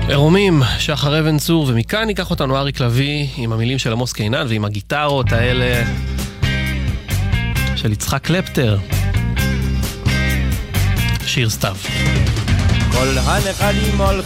עירומים, שחר אבן צור, ומכאן ייקח אותנו אריק לוי עם המילים של עמוס קינן ועם הגיטרות האלה של יצחק קלפטר. שיר סתיו. כל הנחלים הולכים